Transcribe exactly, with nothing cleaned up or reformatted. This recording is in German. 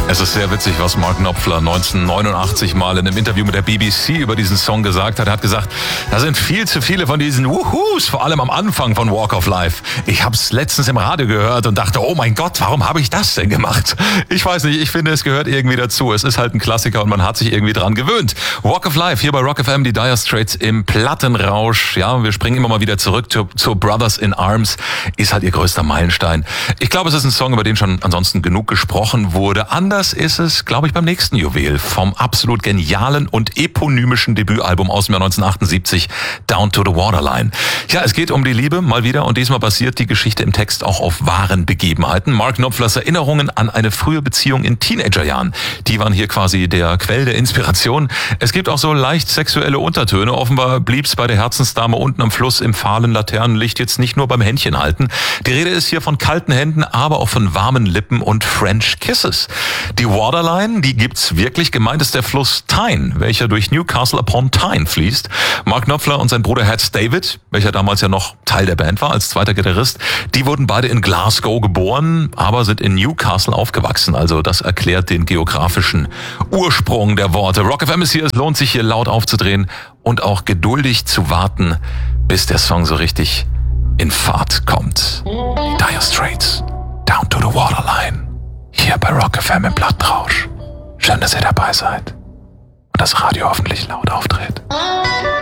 Es ist sehr witzig, was Mark Knopfler neunzehnhundertneunundachtzig mal in einem Interview mit der B B C über diesen Song gesagt hat. Er hat gesagt, da sind viel zu viele von diesen Wuhus, vor allem am Anfang von Walk of Life. Ich habe es letztens im Radio gehört und dachte, oh mein Gott, warum habe ich das denn gemacht? Ich weiß nicht, ich finde, es gehört irgendwie dazu. Es ist halt ein Klassiker und man hat sich irgendwie dran gewöhnt. Walk of Life, hier bei Rock F M, die Dire Straits im Plattenrausch. Ja, wir springen immer mal wieder zurück zu, zu Brothers in Arms. Ist halt ihr größter Meilenstein. Ich glaube, es ist ein Song, über den schon ansonsten genug gesprochen wurde. Anders ist es, glaube ich, beim nächsten Juwel vom absolut genialen und eponymischen Debütalbum aus dem Jahr neunzehnhundertachtundsiebzig, Down to the Waterline. Ja, es geht um die Liebe, mal wieder, und diesmal basiert die Geschichte im Text auch auf wahren Begebenheiten. Mark Knopflers Erinnerungen an eine frühe Beziehung in Teenagerjahren, die waren hier quasi der Quell der Inspiration. Es gibt auch so leicht sexuelle Untertöne. Offenbar blieb's bei der Herzensdame unten am Fluss im fahlen Laternenlicht jetzt nicht nur beim Händchen halten. Die Rede ist hier von kalten Händen, aber auch von warmen Lippen und French Kisses. Die Waterline, die gibt's wirklich. Gemeint ist der Fluss Tyne, welcher durch Newcastle upon Tyne fließt. Mark Knopfler und sein Bruder Hatch David, welcher damals ja noch Teil der Band war, als zweiter Gitarrist, die wurden beide in Glasgow geboren, aber sind in Newcastle aufgewachsen. Also das erklärt den geografischen Ursprung der Worte. Rock F M ist hier, es lohnt sich hier laut aufzudrehen und auch geduldig zu warten, bis der Song so richtig in Fahrt kommt. Die Dire Straits, Down to the Waterline. Hier bei Rock F M im Plattenrausch. Schön, dass ihr dabei seid. Und das Radio hoffentlich laut aufdreht.